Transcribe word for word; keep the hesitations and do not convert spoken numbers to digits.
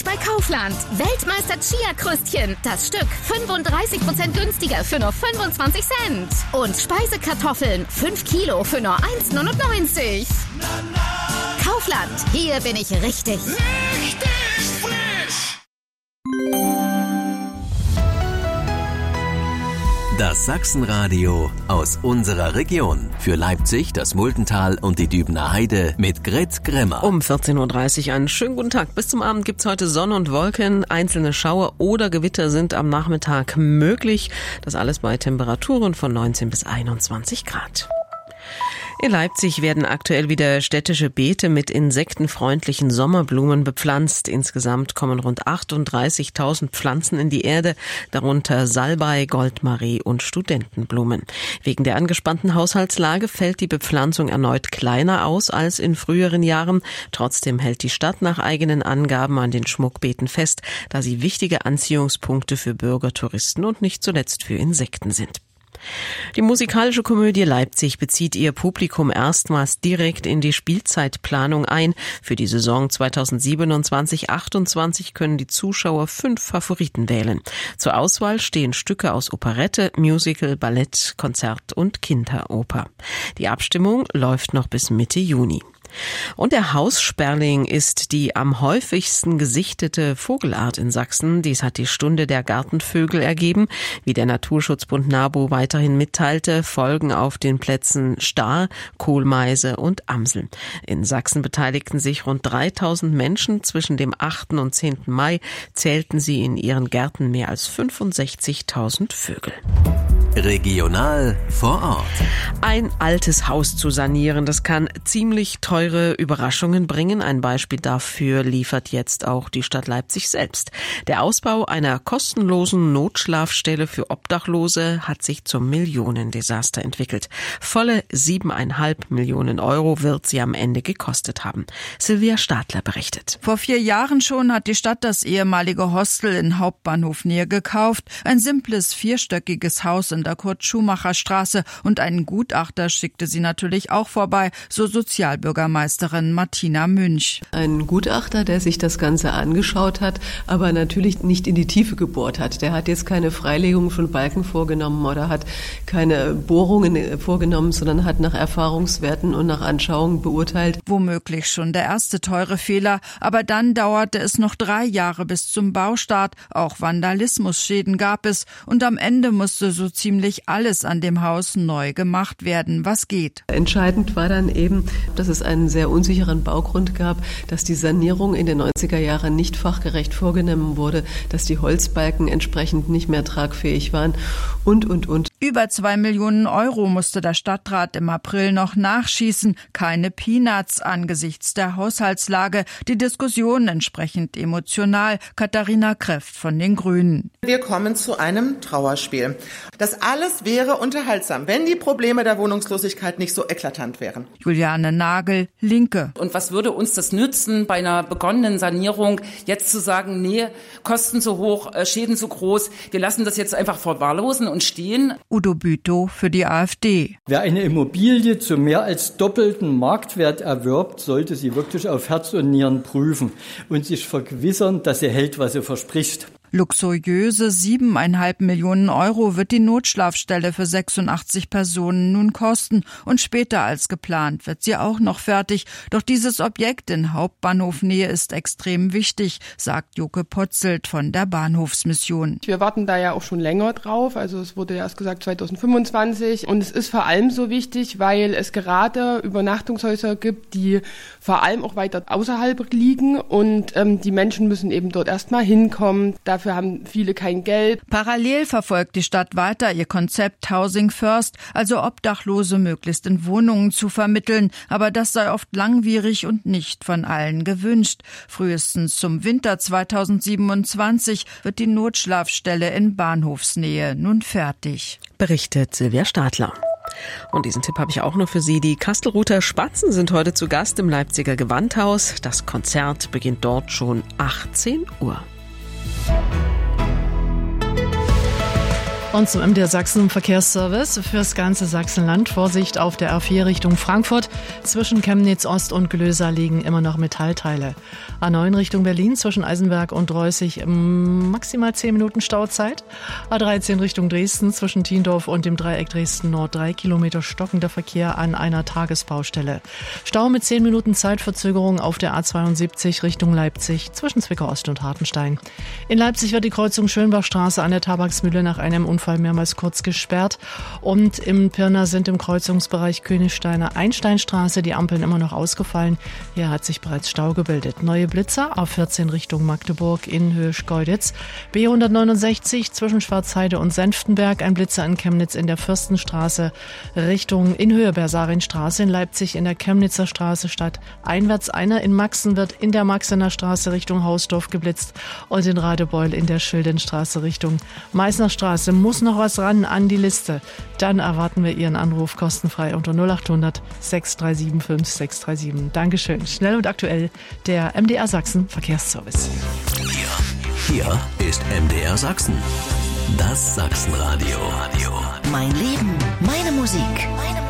bei Kaufland. Weltmeister Chia-Krüstchen. Das Stück fünfunddreißig Prozent günstiger für nur fünfundzwanzig Cent. Und Speisekartoffeln. fünf Kilo für nur eins neunundneunzig. Kaufland. Hier bin ich richtig. Richtig frisch. Das Sachsenradio aus unserer Region. Für Leipzig, das Multental und die Dübener Heide mit Grit Grimmer. Um vierzehn Uhr dreißig einen schönen guten Tag. Bis zum Abend gibt's heute Sonne und Wolken. Einzelne Schauer oder Gewitter sind am Nachmittag möglich. Das alles bei Temperaturen von neunzehn bis einundzwanzig Grad. In Leipzig werden aktuell wieder städtische Beete mit insektenfreundlichen Sommerblumen bepflanzt. Insgesamt kommen rund achtunddreißigtausend Pflanzen in die Erde, darunter Salbei, Goldmarie und Studentenblumen. Wegen der angespannten Haushaltslage fällt die Bepflanzung erneut kleiner aus als in früheren Jahren. Trotzdem hält die Stadt nach eigenen Angaben an den Schmuckbeeten fest, da sie wichtige Anziehungspunkte für Bürger, Touristen und nicht zuletzt für Insekten sind. Die musikalische Komödie Leipzig bezieht ihr Publikum erstmals direkt in die Spielzeitplanung ein. Für die Saison zweitausendsiebenundzwanzig achtundzwanzig können die Zuschauer fünf Favoriten wählen. Zur Auswahl stehen Stücke aus Operette, Musical, Ballett, Konzert und Kinderoper. Die Abstimmung läuft noch bis Mitte Juni. Und der Haussperling ist die am häufigsten gesichtete Vogelart in Sachsen. Dies hat die Stunde der Gartenvögel ergeben. Wie der Naturschutzbund NABU weiterhin mitteilte, folgen auf den Plätzen Star, Kohlmeise und Amsel. In Sachsen beteiligten sich rund dreitausend Menschen. Zwischen dem achten und zehnten Mai zählten sie in ihren Gärten mehr als fünfundsechzigtausend Vögel. Regional vor Ort. Ein altes Haus zu sanieren, das kann ziemlich teure Überraschungen bringen. Ein Beispiel dafür liefert jetzt auch die Stadt Leipzig selbst. Der Ausbau einer kostenlosen Notschlafstelle für Obdachlose hat sich zum Millionendesaster entwickelt. Volle siebeneinhalb Millionen Euro wird sie am Ende gekostet haben. Silvia Stadler berichtet. Vor vier Jahren schon hat die Stadt das ehemalige Hostel in Hauptbahnhofnähe gekauft. Ein simples vierstöckiges Haus in der Kurt-Schumacher-Straße, und einen Gutachter schickte sie natürlich auch vorbei, so Sozialbürgermeisterin Martina Münch. Ein Gutachter, der sich das Ganze angeschaut hat, aber natürlich nicht in die Tiefe gebohrt hat. Der hat jetzt keine Freilegung von Balken vorgenommen oder hat keine Bohrungen vorgenommen, sondern hat nach Erfahrungswerten und nach Anschauungen beurteilt. Womöglich schon der erste teure Fehler, aber dann dauerte es noch drei Jahre bis zum Baustart. Auch Vandalismusschäden gab es, und am Ende musste so ziemlich alles an dem Haus neu gemacht werden, was geht. Entscheidend war dann eben, dass es einen sehr unsicheren Baugrund gab, dass die Sanierung in den neunziger Jahren nicht fachgerecht vorgenommen wurde, dass die Holzbalken entsprechend nicht mehr tragfähig waren und, und, und. Über zwei Millionen Euro musste der Stadtrat im April noch nachschießen. Keine Peanuts angesichts der Haushaltslage. Die Diskussion entsprechend emotional. Katharina Kreft von den Grünen. Wir kommen zu einem Trauerspiel. Das alles wäre unterhaltsam, wenn die Probleme der Wohnungslosigkeit nicht so eklatant wären. Juliane Nagel, Linke. Und was würde uns das nützen, bei einer begonnenen Sanierung jetzt zu sagen, nee, Kosten zu hoch, Schäden zu groß, wir lassen das jetzt einfach verwahrlosen und stehen? Udo Bütow für die AfD. Wer eine Immobilie zu mehr als doppelten Marktwert erwirbt, sollte sie wirklich auf Herz und Nieren prüfen und sich vergewissern, dass sie hält, was sie verspricht. Luxuriöse siebeneinhalb Millionen Euro wird die Notschlafstelle für sechsundachtzig Personen nun kosten, und später als geplant wird sie auch noch fertig. Doch dieses Objekt in Hauptbahnhofnähe ist extrem wichtig, sagt Joke Potzelt von der Bahnhofsmission. Wir warten da ja auch schon länger drauf, also es wurde ja erst gesagt zweitausendfünfundzwanzig, und es ist vor allem so wichtig, weil es gerade Übernachtungshäuser gibt, die vor allem auch weiter außerhalb liegen, und ähm, die Menschen müssen eben dort erstmal hinkommen. Dafür haben viele kein Geld. Parallel verfolgt die Stadt weiter ihr Konzept Housing First, also Obdachlose möglichst in Wohnungen zu vermitteln. Aber das sei oft langwierig und nicht von allen gewünscht. Frühestens zum Winter zweitausendsiebenundzwanzig wird die Notschlafstelle in Bahnhofsnähe nun fertig. Berichtet Silvia Stadler. Und diesen Tipp habe ich auch noch für Sie. Die Kastelruther Spatzen sind heute zu Gast im Leipziger Gewandhaus. Das Konzert beginnt dort schon achtzehn Uhr. Und zum M D R Sachsen Verkehrsservice fürs ganze Sachsenland. Vorsicht auf der A vier Richtung Frankfurt. Zwischen Chemnitz Ost und Glösa liegen immer noch Metallteile. A neun Richtung Berlin zwischen Eisenberg und Reußig maximal zehn Minuten Stauzeit. A dreizehn Richtung Dresden zwischen Tiendorf und dem Dreieck Dresden Nord drei Kilometer stockender Verkehr an einer Tagesbaustelle. Stau mit zehn Minuten Zeitverzögerung auf der A zweiundsiebzig Richtung Leipzig zwischen Zwickau Ost und Hartenstein. In Leipzig wird die Kreuzung Schönbachstraße an der Tabaksmühle nach einem Unfall mehrmals kurz gesperrt. Und im Pirna sind im Kreuzungsbereich Königsteiner Einsteinstraße die Ampeln immer noch ausgefallen. Hier hat sich bereits Stau gebildet. Neue Blitzer A vierzehn Richtung Magdeburg in Höhe Schkeuditz. B hundertneunundsechzig zwischen Schwarzheide und Senftenberg. Ein Blitzer in Chemnitz in der Fürstenstraße Richtung in Höhe Bersarinstraße. In Leipzig in der Chemnitzer Straße statt einwärts einer. In Maxen wird in der Maxener Straße Richtung Hausdorf geblitzt. Und in Radebeul in der Schildenstraße Richtung Meißner Straße. Muss noch was ran an die Liste? Dann erwarten wir Ihren Anruf kostenfrei unter null acht hundert sechs drei sieben fünf sechs drei sieben. Dankeschön. Schnell und aktuell der M D R Sachsen Verkehrsservice. Hier, hier ist M D R Sachsen. Das Sachsenradio. Mein Leben, meine Musik. Meine